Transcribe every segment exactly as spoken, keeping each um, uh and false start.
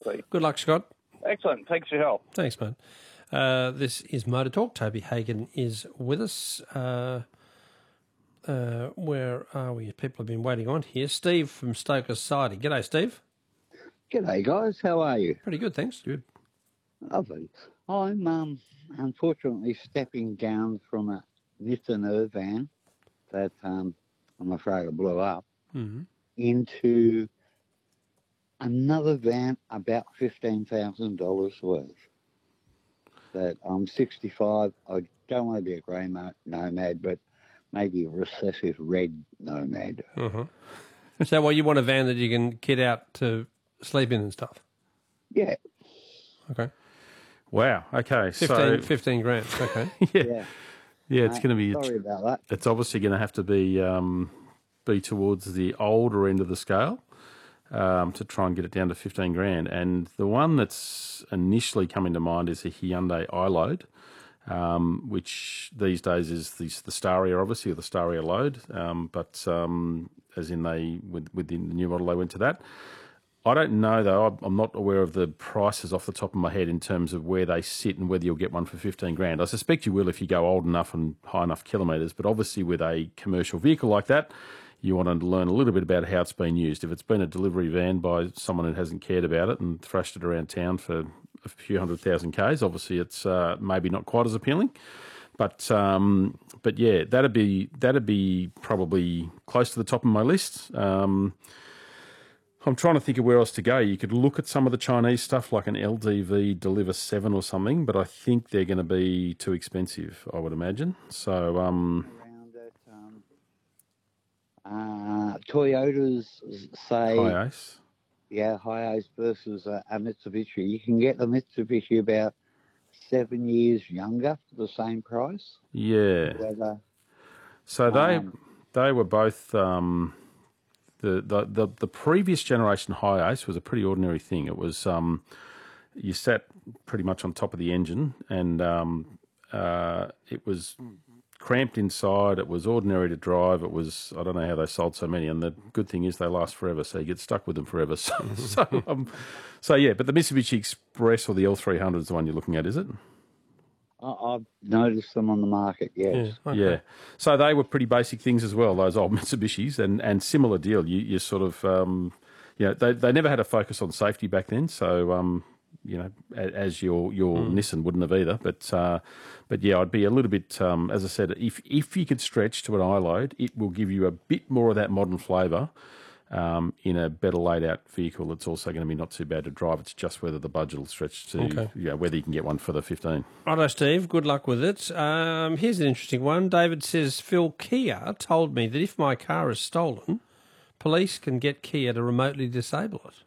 see. Good luck, Scott. Excellent. Thanks for your help. Thanks, mate. Uh, this is Motor Talk. Toby Hagan is with us. Uh, uh, where are we? People have been waiting on here. Steve from Stoker Society. G'day, Steve. G'day, guys. How are you? Pretty good, thanks. Good. Lovely. I'm um, unfortunately stepping down from a Nissan Irvan that um, I'm afraid I blew up mm-hmm. into another van about fifteen thousand dollars worth. That I'm sixty-five. I don't want to be a grey mo- nomad, but maybe a recessive red nomad. Uh-huh. So, well, you want a van that you can kit out to sleep in and stuff? Yeah. Okay. Wow. Okay. fifteen, so fifteen grand. Okay. yeah. yeah. Yeah, it's Uh, going to be. Sorry about that. It's obviously going to have to be um, be towards the older end of the scale um, to try and get it down to fifteen grand. And the one that's initially coming to mind is a Hyundai iLoad, um, which these days is the, the Staria, obviously, or the Staria Load. Um, but um, as in they with, within the new model, they went to that. I don't know, though. I'm not aware of the prices off the top of my head in terms of where they sit and whether you'll get one for fifteen grand. I suspect you will if you go old enough and high enough kilometres, but obviously with a commercial vehicle like that, you want to learn a little bit about how it's been used. If it's been a delivery van by someone who hasn't cared about it and thrashed it around town for a few hundred thousand Ks, obviously it's uh, maybe not quite as appealing. But um, but yeah, that'd be that'd be probably close to the top of my list. Um, I'm trying to think of where else to go. You could look at some of the Chinese stuff like an L D V Deliver seven or something, but I think they're going to be too expensive, I would imagine. So, um, around at um, uh, Toyotas, say, Hiace. yeah, Hiace versus uh, a Mitsubishi. You can get the Mitsubishi about seven years younger for the same price. Yeah. Whether, So they um, they were both. Um, The, the, the, the previous generation Hiace was a pretty ordinary thing. It was um, you sat pretty much on top of the engine, and um, uh, it was cramped inside. It was ordinary to drive. It was I don't know how they sold so many. And the good thing is they last forever, so you get stuck with them forever. So so, um, so yeah. But the Mitsubishi Express or the L three hundred is the one you're looking at, is it? I've noticed them on the market, yes. Yeah, okay. Yeah. So they were pretty basic things as well, those old Mitsubishis, and, and similar deal. You, you sort of, um, you know, they, they never had a focus on safety back then. So, um, you know, as your your mm. Nissan wouldn't have either. But, uh, but yeah, I'd be a little bit, um, as I said, if if you could stretch to an iLoad, it will give you a bit more of that modern flavour. Um, in a better laid out vehicle, it's also going to be not too bad to drive. It's just whether the budget will stretch to, okay. you know, whether you can get one for the fifteen. Righto, Steve. Good luck with it. Um, here's an interesting one. David says, Phil, Kia told me that if my car is stolen, police can get Kia to remotely disable it.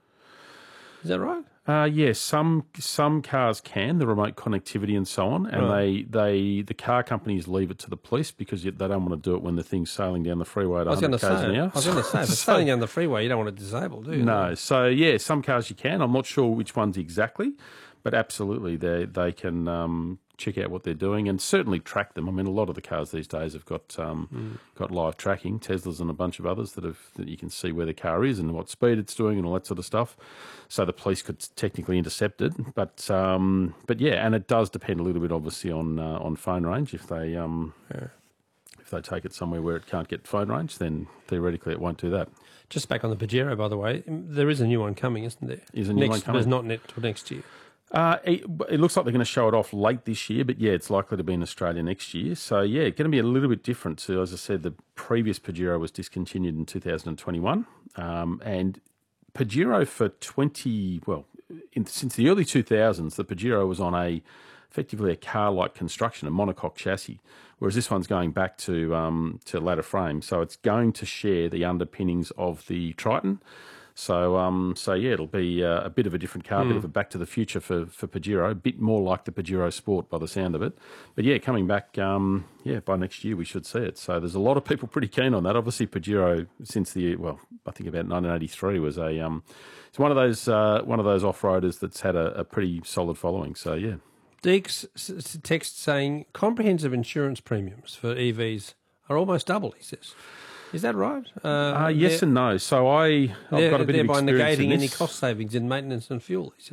Is that right? Uh, yes, some some cars can, the remote connectivity and so on, and right. they, they the car companies leave it to the police because they don't want to do it when the thing's sailing down the freeway at one hundred k's an hour. I was going to say, if it's so, sailing down the freeway, you don't want to disable, do you? No, so yeah, some cars you can. I'm not sure which ones exactly, but absolutely they they can um, check out what they're doing and certainly track them. I mean, a lot of the cars these days have got um, mm. got live tracking, Teslas and a bunch of others that have that you can see where the car is and what speed it's doing and all that sort of stuff. So the police could technically intercept it, but um, but yeah, and it does depend a little bit, obviously, on uh, on phone range. If they um, yeah. if they take it somewhere where it can't get phone range, then theoretically it won't do that. Just back on the Pajero, by the way, there is a new one coming, isn't there? Is a new next, one coming? There's not net till next year. Uh, it, it looks like they're going to show it off late this year, but yeah, it's likely to be in Australia next year. So yeah, it's going to be a little bit different. So as I said, the previous Pajero was discontinued in two thousand twenty-one, um, and Pajero for twenty well in, since the early two thousands, the Pajero was on a effectively a car-like construction, a monocoque chassis, whereas this one's going back to um, to ladder frame. So it's going to share the underpinnings of the Triton. So, um, so yeah, it'll be uh, a bit of a different car, a mm. bit of a back to the future for, for Pajero, a bit more like the Pajero Sport by the sound of it. But yeah, coming back, um, yeah, by next year we should see it. So there's a lot of people pretty keen on that. Obviously, Pajero since the well, I think about nineteen eighty-three was a um, it's one of those uh, one of those off-roaders that's had a, a pretty solid following. So yeah. Deeks text saying comprehensive insurance premiums for E Vs are almost double. He says. Is that right? Uh, uh, yes and no. So I, I've got a bit of experience thereby negating in any this. cost savings in maintenance and fuel.